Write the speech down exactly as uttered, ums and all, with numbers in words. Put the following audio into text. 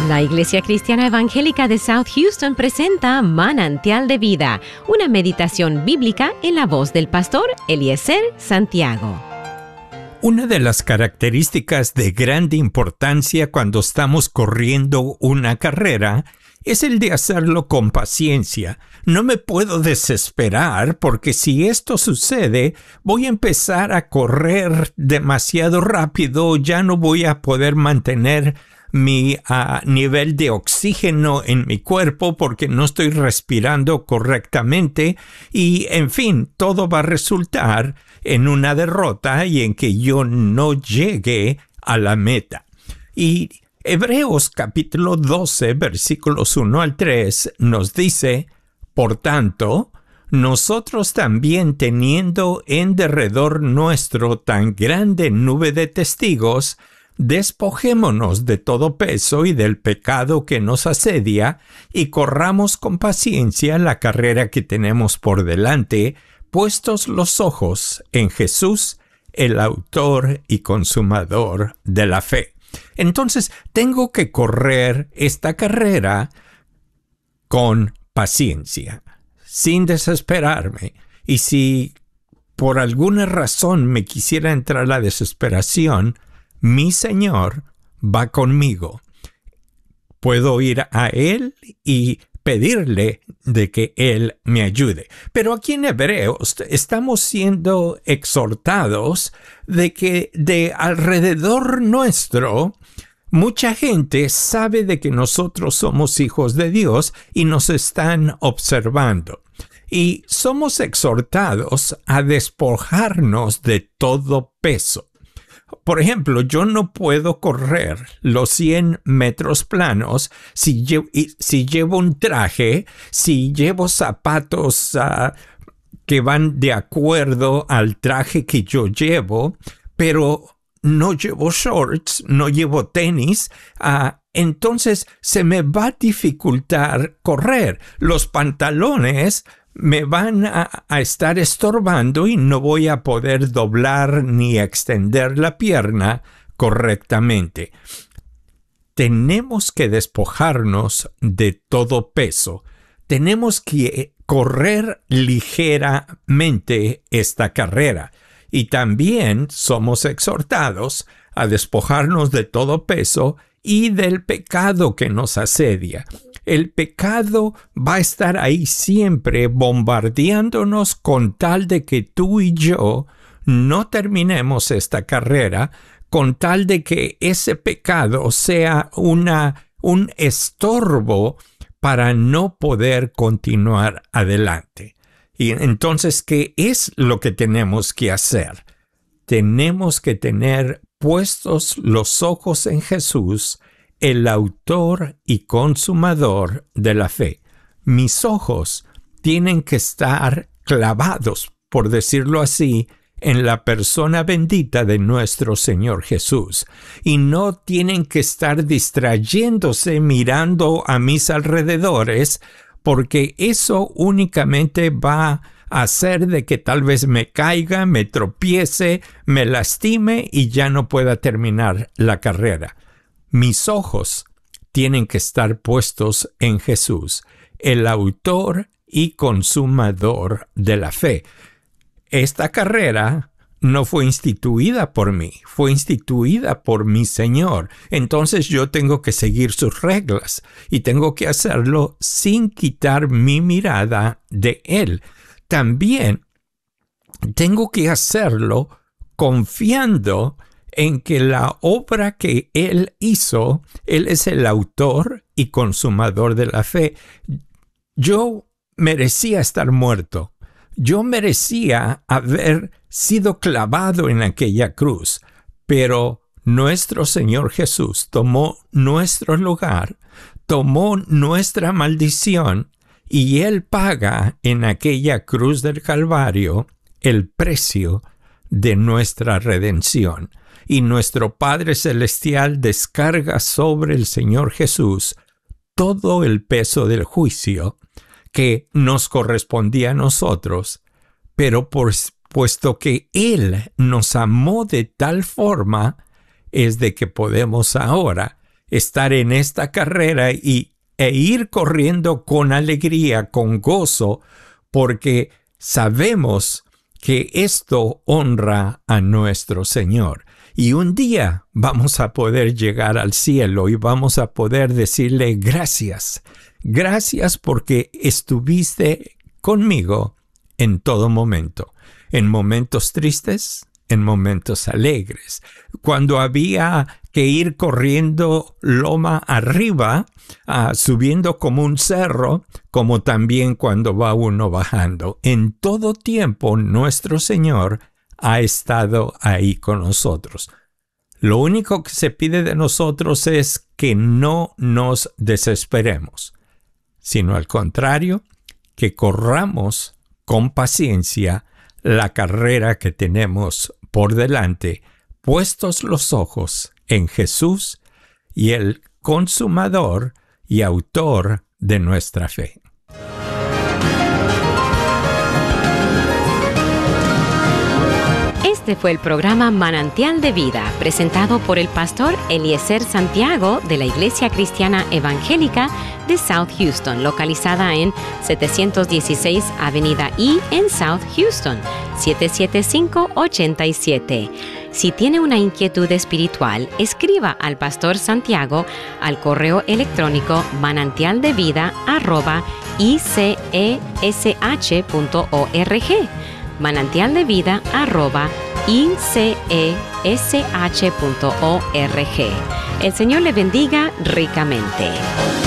La Iglesia Cristiana Evangélica de South Houston presenta Manantial de Vida, una meditación bíblica en la voz del pastor Eliezer Santiago. Una de las características de grande importancia cuando estamos corriendo una carrera es el de hacerlo con paciencia. No me puedo desesperar porque si esto sucede, voy a empezar a correr demasiado rápido, ya no voy a poder mantener mi uh, nivel de oxígeno en mi cuerpo porque no estoy respirando correctamente y, en fin, todo va a resultar en una derrota y en que yo no llegue a la meta. Y Hebreos capítulo doce, versículos uno al tres, nos dice: por tanto, nosotros también, teniendo en derredor nuestro tan grande nube de testigos, despojémonos de todo peso y del pecado que nos asedia, y corramos con paciencia la carrera que tenemos por delante, puestos los ojos en Jesús, el autor y consumador de la fe. Entonces, tengo que correr esta carrera con paciencia, sin desesperarme. Y si por alguna razón me quisiera entrar la desesperación, mi Señor va conmigo. Puedo ir a Él y pedirle de que Él me ayude. Pero aquí en Hebreos estamos siendo exhortados de que de alrededor nuestro mucha gente sabe de que nosotros somos hijos de Dios y nos están observando. Y somos exhortados a despojarnos de todo peso. Por ejemplo, yo no puedo correr los cien metros planos si llevo, si llevo un traje, si llevo zapatos uh, que van de acuerdo al traje que yo llevo, pero no llevo shorts, no llevo tenis, uh, entonces se me va a dificultar correr. Los pantalones me van a, a estar estorbando y no voy a poder doblar ni extender la pierna correctamente. Tenemos que despojarnos de todo peso. Tenemos que correr ligeramente esta carrera. Y también somos exhortados a despojarnos de todo peso y del pecado que nos asedia. El pecado va a estar ahí siempre bombardeándonos con tal de que tú y yo no terminemos esta carrera, con tal de que ese pecado sea una, un estorbo para no poder continuar adelante. Y entonces, ¿qué es lo que tenemos que hacer? Tenemos que tener puestos los ojos en Jesús, el autor y consumador de la fe. Mis ojos tienen que estar clavados, por decirlo así, en la persona bendita de nuestro Señor Jesús, y no tienen que estar distrayéndose mirando a mis alrededores, porque eso únicamente va a hacer de que tal vez me caiga, me tropiece, me lastime y ya no pueda terminar la carrera. Mis ojos tienen que estar puestos en Jesús, el autor y consumador de la fe. Esta carrera no fue instituida por mí, fue instituida por mi Señor. Entonces yo tengo que seguir sus reglas y tengo que hacerlo sin quitar mi mirada de Él. También tengo que hacerlo confiando en que la obra que Él hizo, Él es el autor y consumador de la fe. Yo merecía estar muerto. Yo merecía haber sido clavado en aquella cruz, pero nuestro Señor Jesús tomó nuestro lugar, tomó nuestra maldición, y Él paga en aquella cruz del Calvario el precio de nuestra redención. Y nuestro Padre Celestial descarga sobre el Señor Jesús todo el peso del juicio que nos correspondía a nosotros, pero por, puesto que Él nos amó de tal forma, es de que podemos ahora estar en esta carrera y, e ir corriendo con alegría, con gozo, porque sabemos que esto honra a nuestro Señor. Y un día vamos a poder llegar al cielo y vamos a poder decirle gracias. Gracias porque estuviste conmigo en todo momento. En momentos tristes, en momentos alegres. Cuando había que ir corriendo loma arriba, uh, subiendo como un cerro, como también cuando va uno bajando. En todo tiempo nuestro Señor ha estado ahí con nosotros. Lo único que se pide de nosotros es que no nos desesperemos, sino al contrario, que corramos con paciencia la carrera que tenemos por delante, puestos los ojos en Jesús y el consumador y autor de nuestra fe. Este fue el programa Manantial de Vida, presentado por el pastor Eliezer Santiago de la Iglesia Cristiana Evangélica de South Houston, localizada en setecientos dieciséis Avenida E en South Houston, siete siete cinco ocho siete. Si tiene una inquietud espiritual, escriba al pastor Santiago al correo electrónico manantialdevida arroba i c e s h punto org. manantialdevida arroba i c e s h punto org. El Señor le bendiga ricamente.